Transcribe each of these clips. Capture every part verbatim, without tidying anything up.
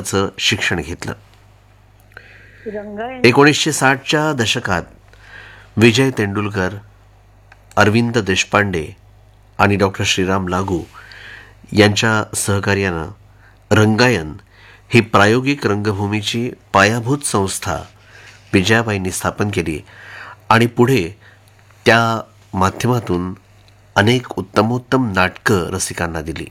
नाटकाचं शिक्षण घेतलं. रंगायन एकोणीसशे साठच्या दशकात विजय तेंडुलकर, अरविंद देशपांडे आणि डॉक्टर श्रीराम लागू यांच्या सहकार्यानं रंगायन ही प्रायोगिक रंगभूमीची पायाभूत संस्था विजयाबाईंनी स्थापन केली आणि पुढे त्या माध्यमातून अनेक उत्तमोत्तम नाटकं रसिकांना दिली.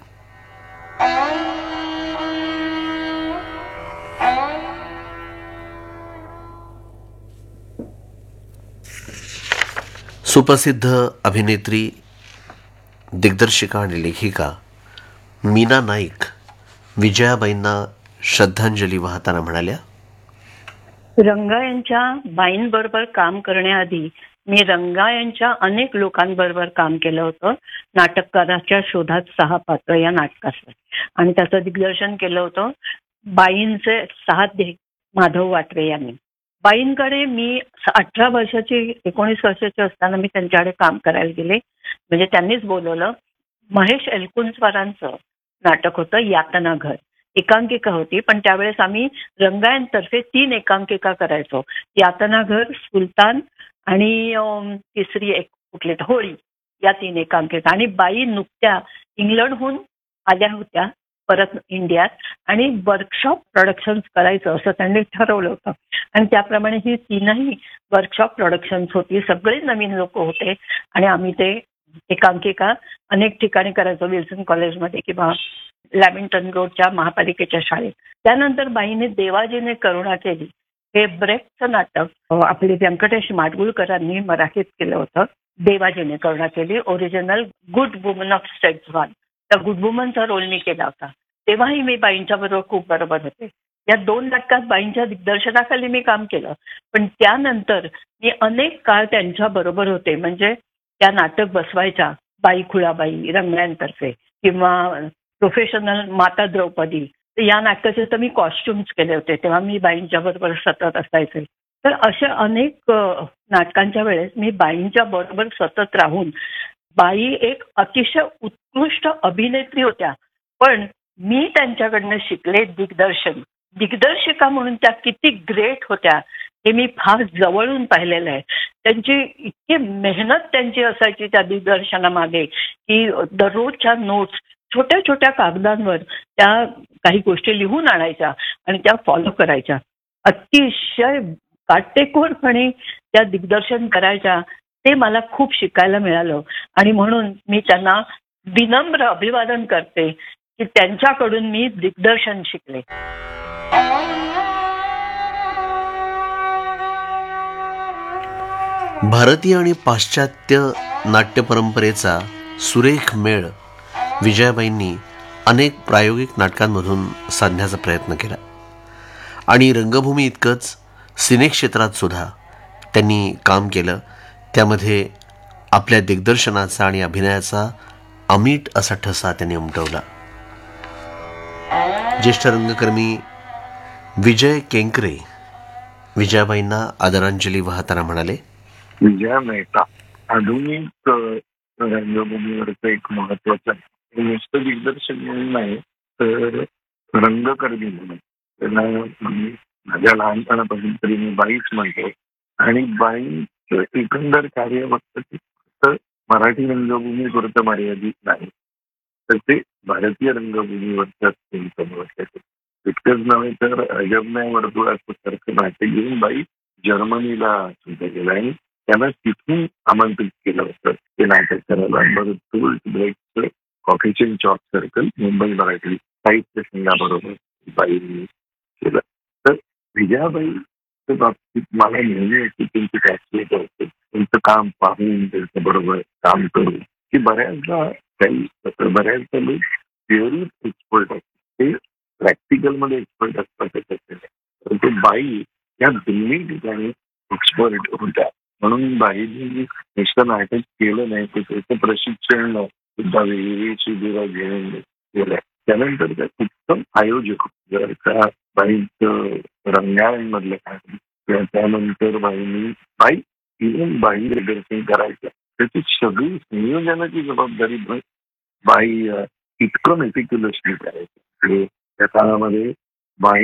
सुप्रसिद्ध अभिनेत्री, दिग्दर्शिका आणि लेखिका मीना नाईक विजयाबाईंना श्रद्धांजली वाहताना म्हणाल्या, रंगायनच्या बाईंबरोबर काम करण्याआधी मी रंगायनच्या अनेक लोकांबरोबर काम केलं होतं. नाटककाराच्या शोधात सहा पात्र या नाटकाचं, आणि त्याचं दिग्दर्शन केलं होतं बाईंचे साध्य माधव वाटरे यांनी. बाईंकडे मी अठरा वर्षाची एकोणीस वर्षाची असताना मी त्यांच्याकडे काम करायला गेले. म्हणजे त्यांनीच बोलवलं. महेश एलकुंचवारांचं नाटक होतं यातना घर. एकांकिका होती, पण त्यावेळेस आम्ही रंगायनतर्फे तीन एकांकिका करायचो. यातना घर, सुलतान आणि अं, तिसरी एक कुठली तर होळी, या तीन एकांकिका. आणि बाई नुकत्या इंग्लंडहून आल्या होत्या परत इंडियात, आणि वर्कशॉप प्रोडक्शन्स करायचं असं त्यांनी ठरवलं होतं. आणि त्याप्रमाणे ही तीनही वर्कशॉप प्रोडक्शन्स होती. सगळे नवीन लोक होते आणि आम्ही ते एकांकिका अनेक ठिकाणी करायचो, विल्सन कॉलेजमध्ये किंवा लॅमिंग्टन रोडच्या महापालिकेच्या शाळेत. त्यानंतर बाईने देवाजीने करुणा केली हे ब्रेकचं नाटक अ, आपले व्यंकटेश माडगुळकरांनी मराठीत केलं होतं. देवाजीने करुणा केली, original good woman of states one. त्या गुड वुमनचा रोल मी केला होता. तेव्हाही मी बाईंच्या बरोबर खूप बरोबर होते. या दोन नाटकात बाईंच्या दिग्दर्शनाखाली मी काम केलं, पण त्यानंतर मी अनेक काळ त्यांच्या बरोबर होते. म्हणजे त्या नाटक बसवायच्या बाई खुळाबाई रंगायनतर्फे, किंवा प्रोफेशनल माता द्रौपदी. तर या नाटकाचे तर मी कॉस्ट्युम्स केले होते, तेव्हा मी बाईंच्या बरोबर सतत असायचे. तर अशा अनेक अ, नाटकांच्या वेळेस मी बाईंच्या बरोबर सतत राहून, बाई एक अतिशय उत्कृष्ट अभिनेत्री होत्या, पण मी त्यांच्याकडनं शिकले दिग्दर्शन. दिग्दर्शिका म्हणून त्या किती ग्रेट होत्या हे मी फार जवळून पाहिलेलं आहे. त्यांची इतकी मेहनत त्यांची असायची त्या दिग्दर्शनामागे, की दररोजच्या नोट्स छोट्या छोट्या कागदांवर त्या काही गोष्टी लिहून आणायच्या आणि त्या फॉलो करायच्या. अतिशय काटेकोरपणे त्या दिग्दर्शन करायच्या. ते मला खूप शिकायला मिळालं, आणि म्हणून मी त्यांना विनम्र अभिवादन करते की त्यांच्याकडून मी दिग्दर्शन शिकले. भारतीय आणि पाश्चात्य नाट्य परंपरेचा सुरेख मेळ विजयाबाईंनी अनेक प्रायोगिक नाटकांमधून साधण्याचा प्रयत्न केला, आणि रंगभूमी इतकंच सिनेक्षेत्रात सुद्धा त्यांनी काम केलं. त्यामध्ये आपल्या दिग्दर्शनाचा आणि अभिनयाचा अमीट असा ठसा त्यांनी उमटवला. ज्येष्ठ रंगकर्मी विजय केंकरे विजयाबाईंना आदरांजली वाहताना म्हणाले, विजया मेहता आधुनिक अ, रंगभूमीवरचं एक महत्वाचं आहे. नुसतं दिग्दर्शक म्हणून नाही, तर रंगकर्मी म्हणून त्यांना मी माझ्या लहानपणापासून तरी मी बाईच म्हणतो. आणि बाईचं एकंदर कार्य फक्त ते फक्त मराठी रंगभूमीपुरतं मर्यादित नाही, तर ते भारतीय रंगभूमीवरचं अत्यंत महत्वाचं. इतकंच नव्हे तर अजबन्या वर्तुळाचं सारखं नाटक घेऊन बाई जर्मनीला सुद्धा गेला आणि त्यांना तिथून आमंत्रित केलं होतं ते नाटक करायला. बरोबर ब्रेकचं coffee chalk circle Mumbai Marathi साहित्य संघाबरोबर बाईंनी केलं. तर विजयाबाईच्या बाबतीत मला नेहमी अशी त्यांची फॅसिलिटी असते, त्यांचं काम पाहून त्यांच्या बरोबर काम करून, की बऱ्याचदा काही बऱ्याचदा लोक थिअरीत एक्सपर्ट असतात, ते प्रॅक्टिकल मध्ये एक्सपर्ट असतात. परंतु बाई या दोन्ही ठिकाणी एक्सपर्ट होत्या. म्हणून बाईंनी नुसतं नाटक केलं नाही, तर त्याचं प्रशिक्षण सुद्धा वेगवेगळी शिबिरं घेऊन केलं. त्यानंतर त्या उत्तम आयोजक जर का बाईंचं रंगायन मधलं काम किंवा त्यानंतर बाईंनी बाई इव्हन बाई दिग्दर्शन करायचं, त्याची सगळी संयोजनाची जबाबदारी बाई इतकं मेटिक्युलसली करायचं. त्या काळामध्ये बाई